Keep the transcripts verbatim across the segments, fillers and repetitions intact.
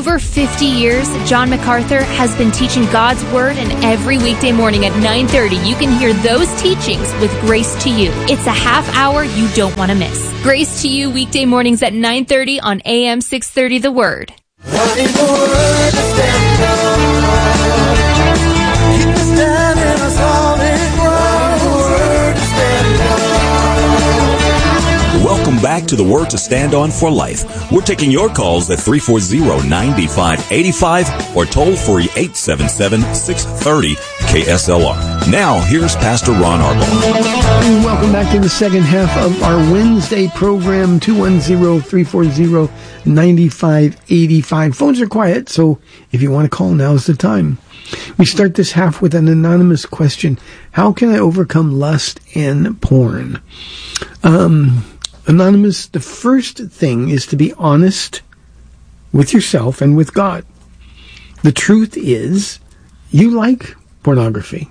over fifty years, John MacArthur has been teaching God's Word, and every weekday morning at nine thirty, you can hear those teachings with Grace to You. It's a half hour you don't want to miss. Grace to You, weekday mornings at nine thirty on A M six thirty The Word. Wanting the Word to stand up. Keep us down in a solid ground. The Word to stand up. Welcome back to the Word to Stand On for Life. We're taking your calls at three four zero, nine five eight five or toll free eight seven seven, six three zero K S L R. Now, here's Pastor Ron Arbaugh. Welcome back to the second half of our Wednesday program, two one zero, three four zero, nine five eight five. Phones are quiet, so if you want to call, now's the time. We start this half with an anonymous question. How can I overcome lust and porn? Um... Anonymous, the first thing is to be honest with yourself and with God. The truth is, you like pornography.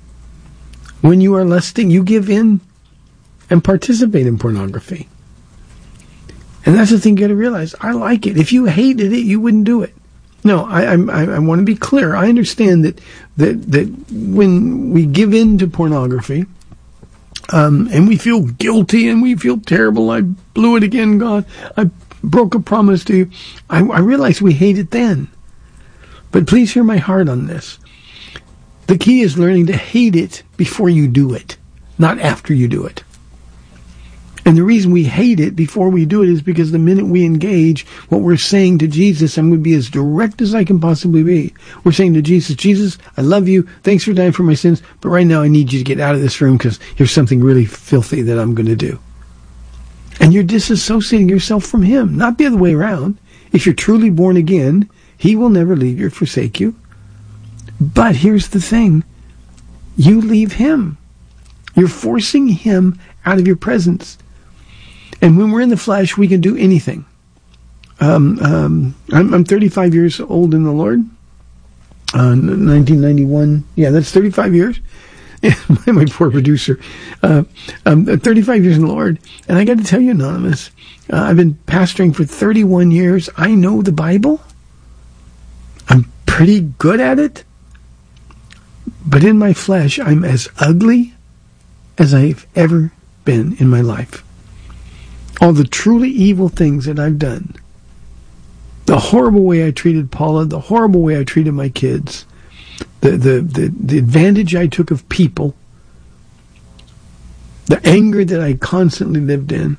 When you are lusting, you give in and participate in pornography. And that's the thing you got to realize. I like it. If you hated it, you wouldn't do it. No, I, I, I want to be clear. I understand that, that, that when we give in to pornography, Um, and we feel guilty and we feel terrible. I blew it again, God. I broke a promise to you. I, I realize we hate it then. But please hear my heart on this. The key is learning to hate it before you do it, not after you do it. And the reason we hate it before we do it is because the minute we engage, what we're saying to Jesus, I'm going to be as direct as I can possibly be. We're saying to Jesus, Jesus, I love you. Thanks for dying for my sins. But right now I need you to get out of this room because here's something really filthy that I'm going to do. And you're disassociating yourself from him, not the other way around. If you're truly born again, he will never leave you or forsake you. But here's the thing. You leave him. You're forcing him out of your presence. And when we're in the flesh, we can do anything. Um, um, I'm, I'm thirty-five years old in the Lord. Uh, nineteen ninety-one. Yeah, that's thirty-five years. My poor producer. Uh, um, thirty-five years in the Lord. And I got to tell you, Anonymous, uh, I've been pastoring for thirty-one years. I know the Bible. I'm pretty good at it. But in my flesh, I'm as ugly as I've ever been in my life. All the truly evil things that I've done, the horrible way I treated Paula, the horrible way I treated my kids, the, the, the, the advantage I took of people, the anger that I constantly lived in,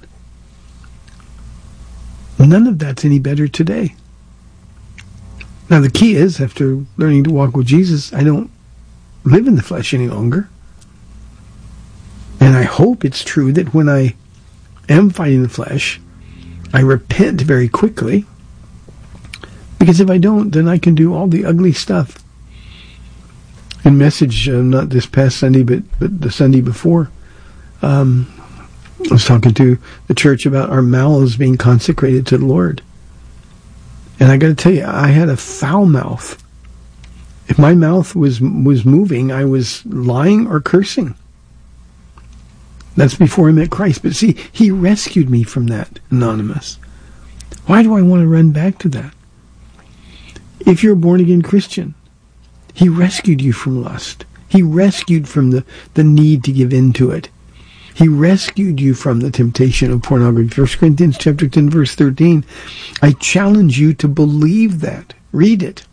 none of that's any better today. Now the key is, after learning to walk with Jesus, I don't live in the flesh any longer. And I hope it's true that when I am fighting the flesh, I repent very quickly, because if I don't, then I can do all the ugly stuff. In message, uh, not this past Sunday, but, but the Sunday before, um, I was talking to the church about our mouths being consecrated to the Lord. And I got to tell you, I had a foul mouth. If my mouth was was moving, I was lying or cursing. That's before I met Christ. But see, he rescued me from that, Anonymous. Why do I want to run back to that? If you're a born-again Christian, he rescued you from lust. He rescued from the, the need to give in to it. He rescued you from the temptation of pornography. First Corinthians chapter ten, verse thirteen. I challenge you to believe that. Read it.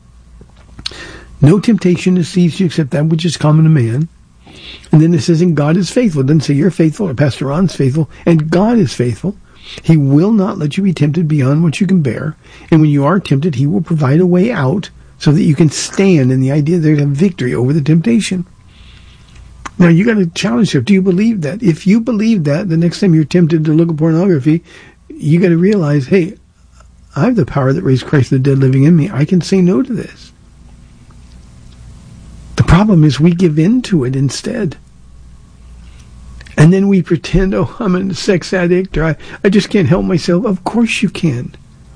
No temptation has seized you except that which is common to man. And then it says, and God is faithful. It doesn't say you're faithful or Pastor Ron's faithful. And God is faithful. He will not let you be tempted beyond what you can bear. And when you are tempted, he will provide a way out so that you can stand in the idea that there's a victory over the temptation. Now, you got to challenge yourself. Do you believe that? If you believe that, the next time you're tempted to look at pornography, you got to realize, hey, I have the power that raised Christ from the dead living in me. I can say no to this. The problem is we give in to it instead. And then we pretend, oh, I'm a sex addict, or I, I just can't help myself. Of course you can.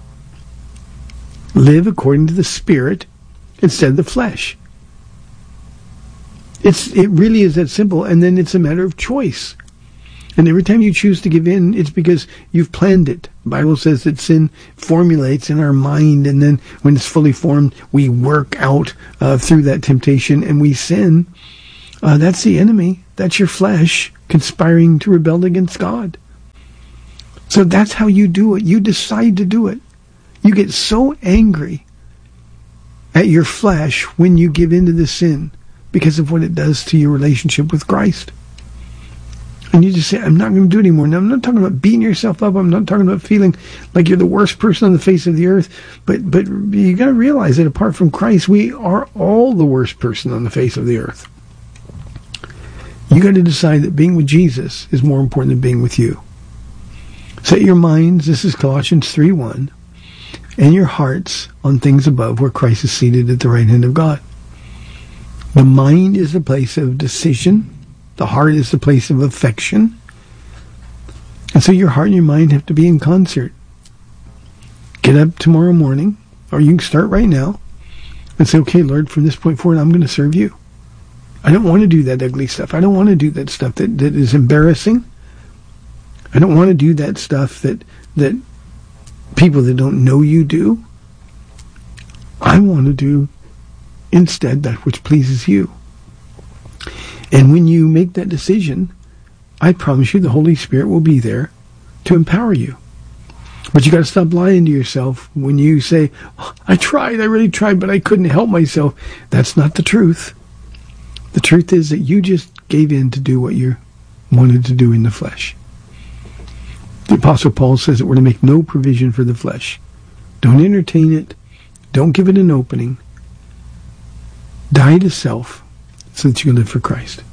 Live according to the Spirit instead of the flesh. It's It really is that simple, and then it's a matter of choice. And every time you choose to give in, it's because you've planned it. The Bible says that sin formulates in our mind, and then when it's fully formed, we work out uh, through that temptation, and we sin. Uh, that's the enemy. That's your flesh conspiring to rebel against God. So that's how you do it. You decide to do it. You get so angry at your flesh when you give into the sin because of what it does to your relationship with Christ. And you just say, I'm not going to do it anymore. Now, I'm not talking about beating yourself up. I'm not talking about feeling like you're the worst person on the face of the earth. But but you got to realize that apart from Christ, we are all the worst person on the face of the earth. You got to decide that being with Jesus is more important than being with you. Set your minds, this is Colossians three one, and your hearts on things above where Christ is seated at the right hand of God. The mind is the place of decision. The heart is the place of affection. And so your heart and your mind have to be in concert. Get up tomorrow morning, or you can start right now, and say, okay, Lord, from this point forward, I'm going to serve you. I don't want to do that ugly stuff. I don't want to do that stuff that, that is embarrassing. I don't want to do that stuff that that people that don't know you do. I want to do instead that which pleases you. And when you make that decision, I promise you the Holy Spirit will be there to empower you. But you got to stop lying to yourself when you say, oh, I tried, I really tried, but I couldn't help myself. That's not the truth. The truth is that you just gave in to do what you wanted to do in the flesh. The Apostle Paul says that we're to make no provision for the flesh. Don't entertain it. Don't give it an opening. Die to self so that you can live for Christ.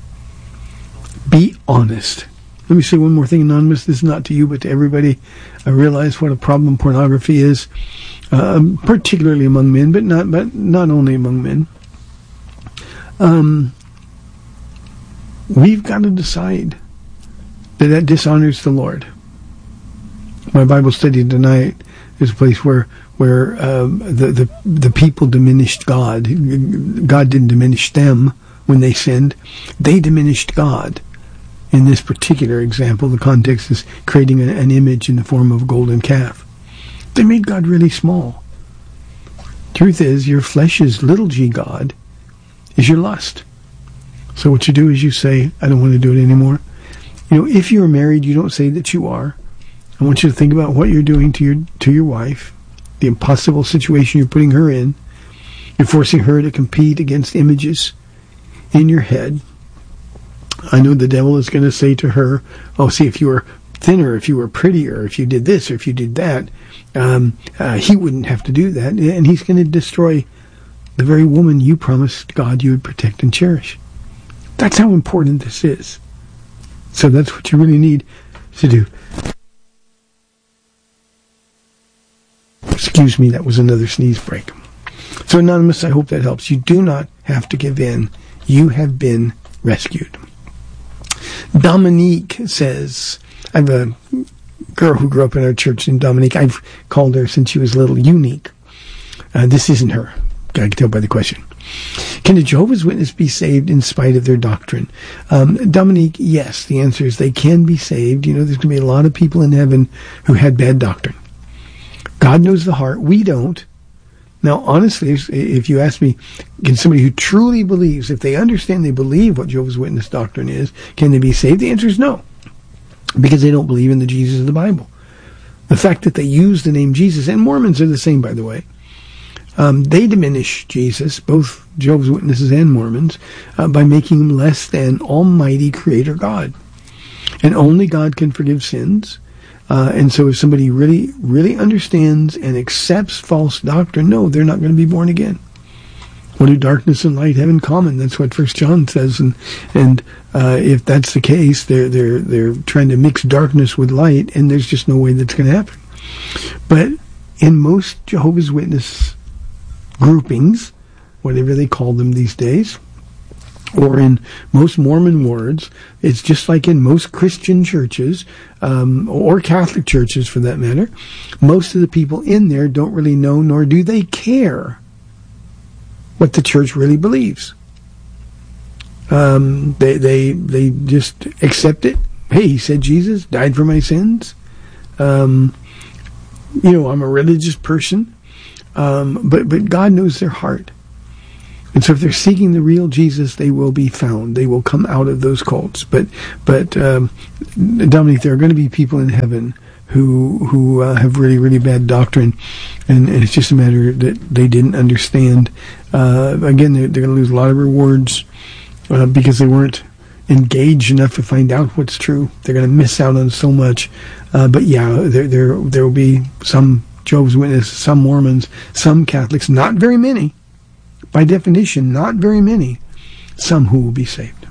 Be honest. Let me say one more thing, Anonymous. This is not to you, but to everybody. I realize what a problem pornography is, uh, particularly among men, but not but not only among men. Um, we've got to decide that that dishonors the Lord. My Bible study tonight is a place where where um, the, the the people diminished God. God didn't diminish them when they sinned. They diminished God. In this particular example, the context is creating a, an image in the form of a golden calf. They made God really small. Truth is, your flesh's little g God is your lust. So what you do is you say, I don't want to do it anymore. You know, if you're married, you don't say that you are. I want you to think about what you're doing to your to your wife, the impossible situation you're putting her in. You're forcing her to compete against images in your head. I know the devil is going to say to her, oh, see, if you were thinner, if you were prettier, if you did this or if you did that, um, uh, he wouldn't have to do that. And he's going to destroy the very woman you promised God you would protect and cherish. That's how important this is. So that's what you really need to do. Excuse me, that was another sneeze break. So, Anonymous, I hope that helps. You do not have to give in. You have been rescued. Dominique says, I have a girl who grew up in our church named Dominique. I've called her since she was little Unique. Uh, this isn't her. I can tell by the question. Can a Jehovah's Witness be saved in spite of their doctrine? Um, Dominique, yes. The answer is they can be saved. You know, there's going to be a lot of people in heaven who had bad doctrine. God knows the heart. We don't. Now, honestly, if you ask me, can somebody who truly believes, if they understand, they believe what Jehovah's Witness doctrine is, can they be saved? The answer is no, because they don't believe in the Jesus of the Bible. The fact that they use the name Jesus, and Mormons are the same, by the way, um, they diminish Jesus, both Jehovah's Witnesses and Mormons, uh, by making him less than Almighty Creator God. And only God can forgive sins. Uh, and so if somebody really, really understands and accepts false doctrine, no, they're not going to be born again. What do darkness and light have in common? That's what First John says. And and uh, if that's the case, they're they're they're trying to mix darkness with light, and there's just no way that's going to happen. But in most Jehovah's Witness groupings, whatever they call them these days, or in most Mormon wards, it's just like in most Christian churches, um, or Catholic churches for that matter. Most of the people in there don't really know, nor do they care what the church really believes. Um, they they they just accept it, hey, he said Jesus died for my sins. Um, you know, I'm a religious person. Um, but, but God knows their heart. And so if they're seeking the real Jesus, they will be found. They will come out of those cults. But, but, um, Dominic, there are going to be people in heaven who, who, uh, have really, really bad doctrine. And, and it's just a matter that they didn't understand. Uh, again, they're, they're going to lose a lot of rewards, uh, because they weren't engaged enough to find out what's true. They're going to miss out on so much. Uh, but yeah, there, there, there will be some Jehovah's Witnesses, some Mormons, some Catholics, not very many. By definition, not very many, some who will be saved.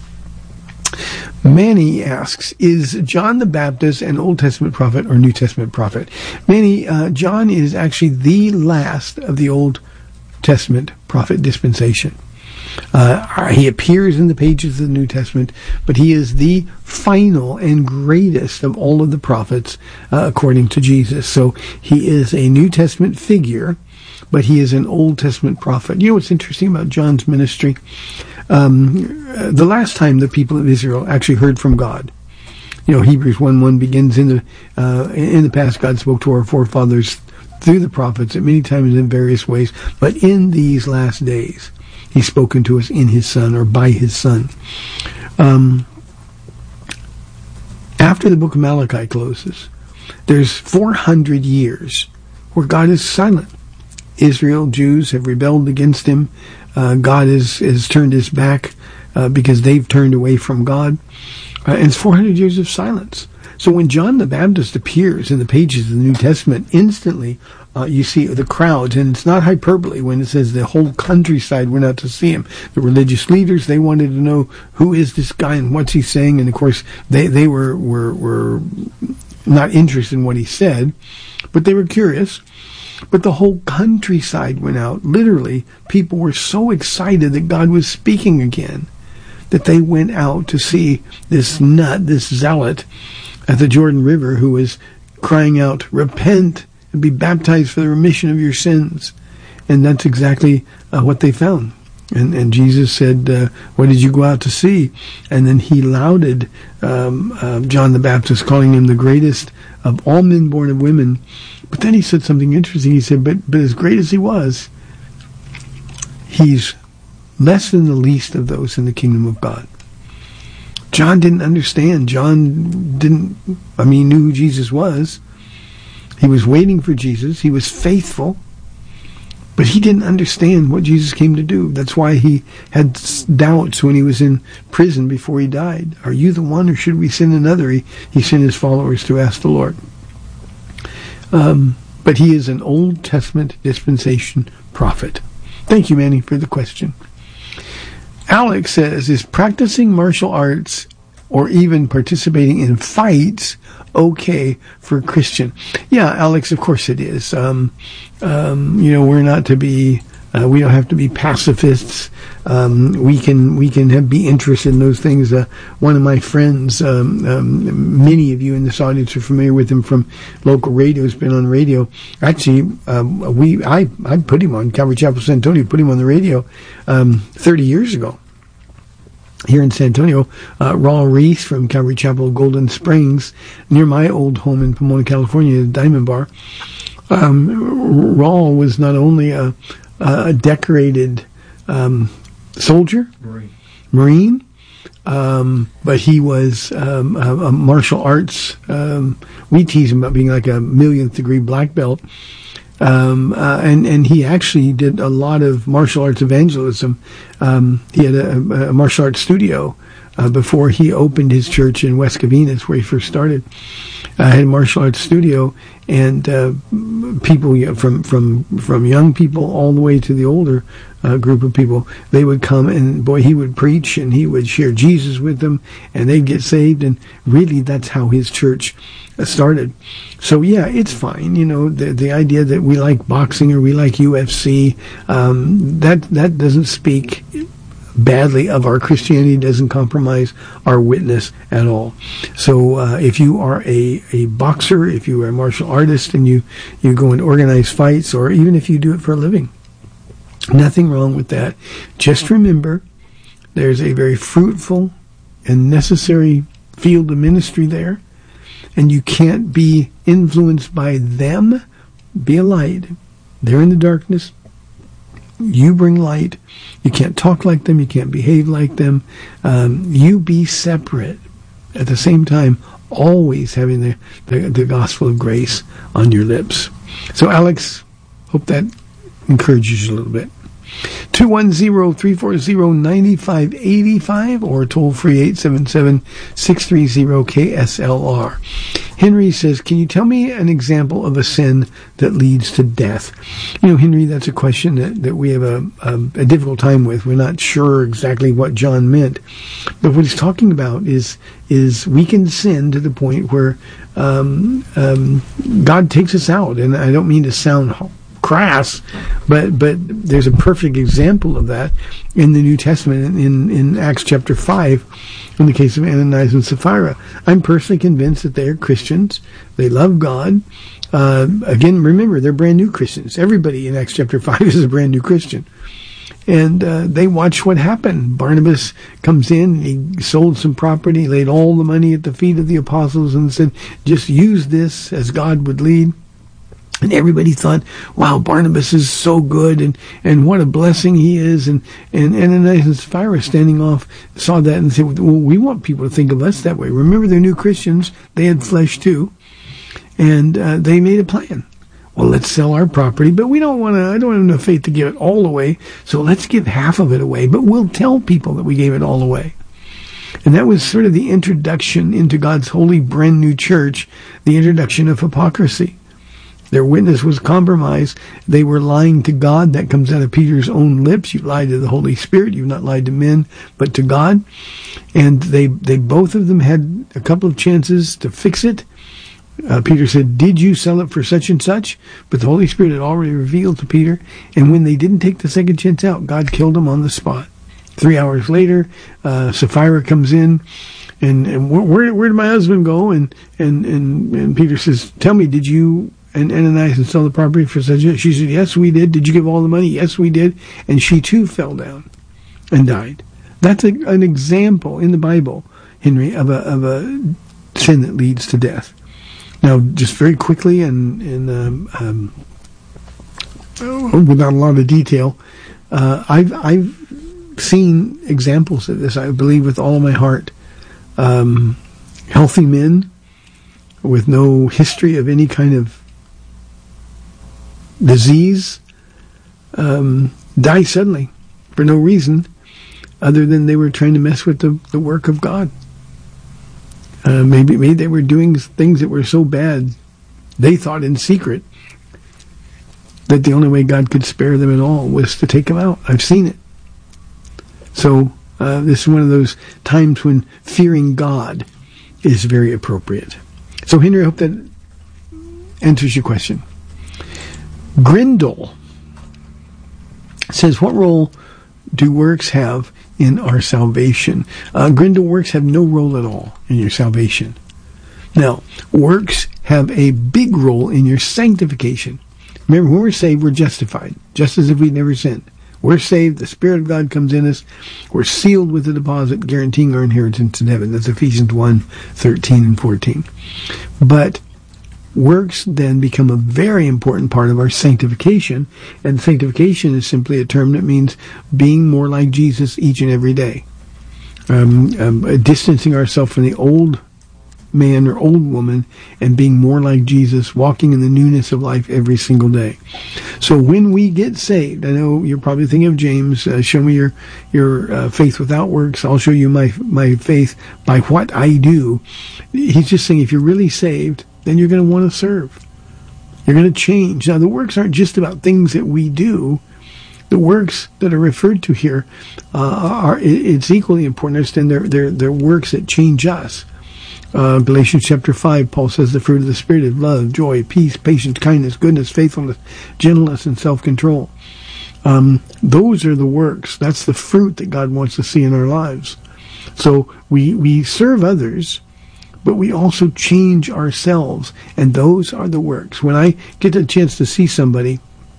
Manny asks, is John the Baptist an Old Testament prophet or New Testament prophet? Manny, uh, John is actually the last of the Old Testament prophet dispensation. Uh, he appears in the pages of the New Testament, but he is the final and greatest of all of the prophets, uh, according to Jesus. So he is a New Testament figure, but he is an Old Testament prophet. You know what's interesting about John's ministry? Um, uh, the last time the people of Israel actually heard from God, you know, Hebrews one one begins, in the uh, in the past God spoke to our forefathers through the prophets at many times in various ways, but in these last days He's spoken to us in His Son, or by His Son. Um, after the book of Malachi closes, there's four hundred years where God is silent. Israel, Jews have rebelled against Him. Uh, God has, has turned His back uh, because they've turned away from God. Uh, and it's four hundred years of silence. So when John the Baptist appears in the pages of the New Testament, instantly uh, you see the crowds, and it's not hyperbole when it says the whole countryside went out to see him. The religious leaders, they wanted to know, who is this guy and what's he saying? And of course, they, they were, were, were not interested in what he said, but they were curious. But the whole countryside went out. Literally, people were so excited that God was speaking again that they went out to see this nut, this zealot at the Jordan River, who was crying out, repent and be baptized for the remission of your sins. And that's exactly uh, what they found. And, and Jesus said, uh, what did you go out to see? And then he lauded um, uh, John the Baptist, calling him the greatest of all men born of women. But then he said something interesting. He said, but, but as great as he was, he's less than the least of those in the kingdom of God. John didn't understand. John didn't, I mean, he knew who Jesus was. He was waiting for Jesus. He was faithful. But he didn't understand what Jesus came to do. That's why he had doubts when he was in prison before he died. Are you the one, or should we send another? He, he sent his followers to ask the Lord. Um, but he is an Old Testament dispensation prophet. Thank you, Manny, for the question. Alex says, is practicing martial arts or even participating in fights okay for a Christian? Yeah, Alex, of course it is. Um, um, you know, we're not to be, uh, we don't have to be pacifists. Um, we can, we can have, be interested in those things. Uh, one of my friends, um, um, many of you in this audience are familiar with him from local radio. He's been on radio. Actually, um, we, I, I put him on Calvary Chapel San Antonio, put him on the radio, um, thirty years ago. Here in San Antonio, uh, Raul Reese from Calvary Chapel Golden Springs, near my old home in Pomona, California, the Diamond Bar. Um, Raul was not only a, a decorated um, soldier, Marine, Marine um, but he was um, a, a martial arts. Um, we tease him about being like a millionth degree black belt. Um, uh, and, and he actually did a lot of martial arts evangelism. Um, he had a, a martial arts studio, uh, before he opened his church in West Covina, where he first started. I uh, had a martial arts studio, and, uh, people, you know, from, from, from young people all the way to the older, uh, group of people, they would come, and boy, he would preach, and he would share Jesus with them, and they'd get saved, and really that's how his church started. So yeah, it's fine. You know, the the idea that we like boxing or we like U F C, um, that that doesn't speak badly of our Christianity, doesn't compromise our witness at all. So uh, if you are a, a boxer, if you are a martial artist, and you, you go and organize fights, or even if you do it for a living, nothing wrong with that. Just remember, there's a very fruitful and necessary field of ministry there, and you can't be influenced by them, be a light. They're in the darkness. You bring light. You can't talk like them. You can't behave like them. Um, you be separate. At the same time, always having the, the, the gospel of grace on your lips. So, Alex, hope that encourages you a little bit. two one zero, three four zero, nine five eight five or toll free eight seven seven, six three zero, K S L R. Henry says, can you tell me an example of a sin that leads to death? You know, Henry, that's a question that, that we have a, a, a difficult time with. We're not sure exactly what John meant. But what he's talking about is is we can sin to the point where um, um, God takes us out. And I don't mean to sound crass, but but there's a perfect example of that in the New Testament in, in Acts chapter five, in the case of Ananias and Sapphira. I'm personally convinced that they are Christians. They love God. Uh, again, remember, they're brand new Christians. Everybody in Acts chapter five is a brand new Christian. And uh, they watch what happened. Barnabas comes in, he sold some property, laid all the money at the feet of the apostles and said, just use this as God would lead. And everybody thought, wow, Barnabas is so good, and, and what a blessing he is. And, and Ananias and Sapphira standing off saw that and said, well, we want people to think of us that way. Remember, they're new Christians. They had flesh too. And uh, they made a plan. Well, let's sell our property, but we don't want to, I don't have enough faith to give it all away, so let's give half of it away, but we'll tell people that we gave it all away. And that was sort of the introduction into God's holy brand new church, the introduction of hypocrisy. Their witness was compromised. They were lying to God. That comes out of Peter's own lips. You lied to the Holy Spirit. You've not lied to men, but to God. And they, they both of them had a couple of chances to fix it. Uh, Peter said, did you sell it for such and such? But the Holy Spirit had already revealed to Peter. And when they didn't take the second chance out, God killed them on the spot. Three hours later, uh, Sapphira comes in. And, and where, where, where did my husband go? And, and, and, and Peter says, tell me, did you and Ananias and sell the property for such a... She said, yes, we did. Did you give all the money? Yes, we did. And she too fell down and died. That's a, an example in the Bible, Henry, of a, of a sin that leads to death. Now, just very quickly and, and um, um, without a lot of detail, uh, I've, I've seen examples of this, I believe, with all of my heart. Um, healthy men with no history of any kind of disease um, die suddenly for no reason other than they were trying to mess with the, the work of God. Uh, maybe, maybe they were doing things that were so bad they thought in secret that the only way God could spare them at all was to take them out. I've seen it. So uh, this is one of those times when fearing God is very appropriate. So Henry, I hope that answers your question. Grindle says, what role do works have in our salvation? Uh, Grindle, works have no role at all in your salvation. Now, works have a big role in your sanctification. Remember, when we're saved, we're justified, just as if we'd never sinned. We're saved, the Spirit of God comes in us, we're sealed with the deposit, guaranteeing our inheritance in heaven. That's Ephesians one, thirteen and fourteen. But works then become a very important part of our sanctification, and sanctification is simply a term that means being more like Jesus each and every day. Um, um, distancing ourselves from the old man or old woman and being more like Jesus, walking in the newness of life every single day. So when we get saved, I know you're probably thinking of James, uh, show me your your uh, faith without works, I'll show you my my faith by what I do. He's just saying, if you're really saved, then you're going to want to serve. You're going to change. Now, the works aren't just about things that we do. The works that are referred to here uh, are, it's equally important to understand they're, they're, they're works that change us. Uh, Galatians chapter five, Paul says the fruit of the Spirit is love, joy, peace, patience, kindness, goodness, faithfulness, gentleness, and self-control. Um, those are the works. That's the fruit that God wants to see in our lives. So we, we serve others, but we also change ourselves, and those are the works. When I get a chance to see somebody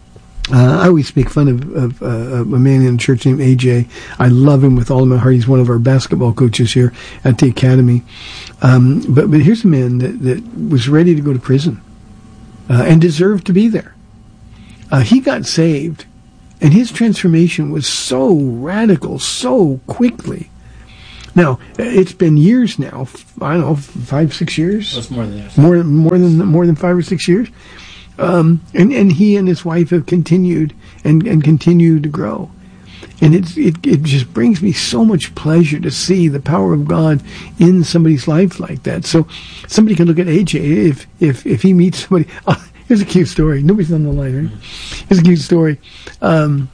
Uh, I always make fun of, of, uh, of a man in a church named A J. I love him with all of my heart. He's one of our basketball coaches here at the academy. Um, but but here's a man that, that was ready to go to prison uh, and deserved to be there. Uh, he got saved, and his transformation was so radical, so quickly. Now, it's been years now. I don't know, five, six years? That's more than that. More, more than more than five or six years. Um, and, and he and his wife have continued and, and continue to grow. And it's, it it just brings me so much pleasure to see the power of God in somebody's life like that. So somebody can look at A J if if, if he meets somebody. Oh, here's a cute story. Nobody's on the line, right? Here's a cute story. Um,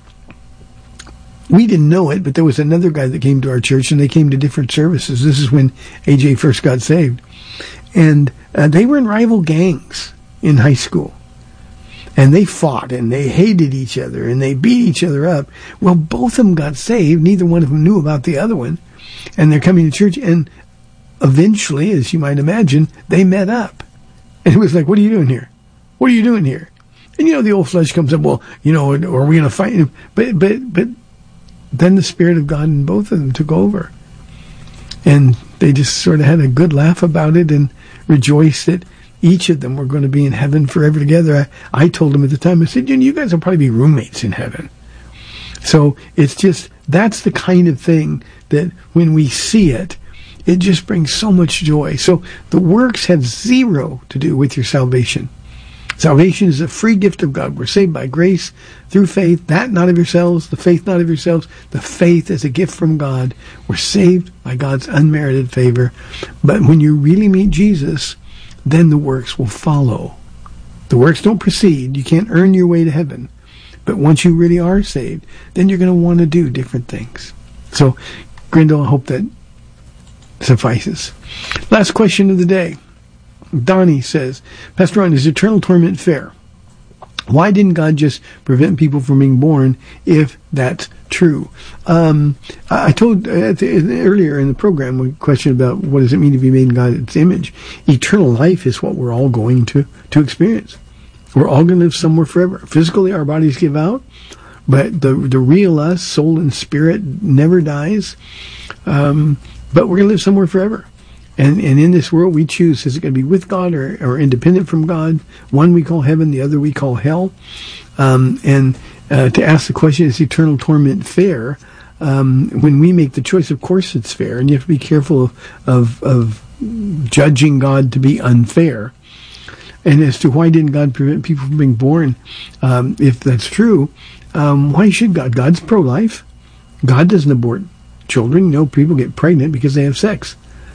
we didn't know it, but there was another guy that came to our church, and they came to different services. This is when A J first got saved. And uh, they were in rival gangs in high school. And they fought, and they hated each other, and they beat each other up. Well, both of them got saved. Neither one of them knew about the other one. And they're coming to church, and eventually, as you might imagine, they met up. And it was like, what are you doing here? What are you doing here? And, you know, the old flesh comes up, well, you know, are we going to fight? But, but, but then the Spirit of God in both of them took over. And they just sort of had a good laugh about it and rejoiced that each of them were going to be in heaven forever together. I, I told them at the time, I said, you know, you guys will probably be roommates in heaven. So it's just, that's the kind of thing that when we see it, it just brings so much joy. So the works have zero to do with your salvation. Salvation is a free gift of God. We're saved by grace through faith, that not of yourselves, the faith not of yourselves. The faith is a gift from God. We're saved by God's unmerited favor. But when you really meet Jesus, then the works will follow. The works don't precede. You can't earn your way to heaven. But once you really are saved, then you're going to want to do different things. So, Grindle, I hope that suffices. Last question of the day. Donnie says, Pastor Ron, is eternal torment fair? Why didn't God just prevent people from being born if that's true? Um, I told uh, the, earlier in the program a question about what does it mean to be made in God's image. Eternal life is what we're all going to, to experience. We're all going to live somewhere forever. Physically, our bodies give out, but the the real us, soul and spirit, never dies. Um, but we're going to live somewhere forever. And and in this world, we choose, is it going to be with God or, or independent from God? One we call heaven, the other we call hell. Um, and uh, to ask the question, is eternal torment fair? Um, when we make the choice, of course it's fair. And you have to be careful of, of, of judging God to be unfair. And as to why didn't God prevent people from being born, um, if that's true, um, why should God? God's pro-life. God doesn't abort children. You know, people get pregnant because they have sex.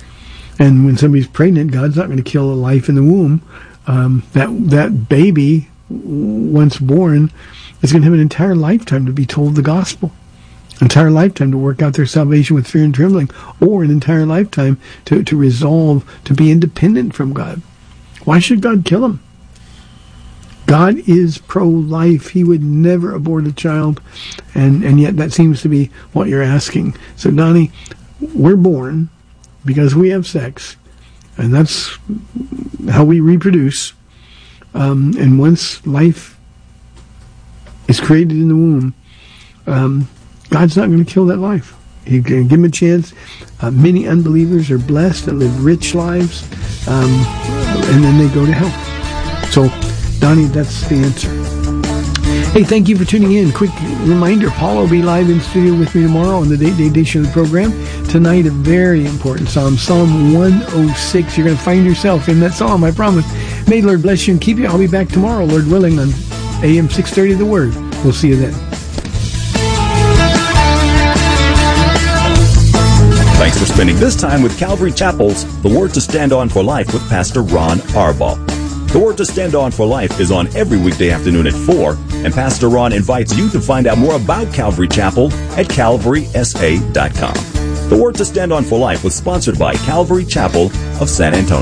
And when somebody's pregnant, God's not going to kill a life in the womb. Um, that that baby, once born, is going to have an entire lifetime to be told the gospel, entire lifetime to work out their salvation with fear and trembling, or an entire lifetime to, to resolve to be independent from God. Why should God kill them? God is pro-life. He would never abort a child, and, and yet that seems to be what you're asking. So, Donnie, we're born because we have sex, and that's how we reproduce. Um, and once life is created in the womb, um, God's not going to kill that life. He's going to give them a chance. Uh, many unbelievers are blessed and live rich lives, um, and then they go to hell. So, Donnie, that's the answer. Hey, thank you for tuning in. Quick reminder, Paul will be live in studio with me tomorrow on the Day Day Edition of the program. Tonight, a very important psalm, Psalm one oh six. You're going to find yourself in that psalm, I promise. May the Lord bless you and keep you. I'll be back tomorrow, Lord willing, on A M six thirty The Word. We'll see you then. Thanks for spending this time with Calvary Chapel's The Word to Stand On for Life with Pastor Ron Arbaugh. The Word to Stand On for Life is on every weekday afternoon at four, and Pastor Ron invites you to find out more about Calvary Chapel at calvary s a dot com. The Word to Stand On for Life was sponsored by Calvary Chapel of San Antonio.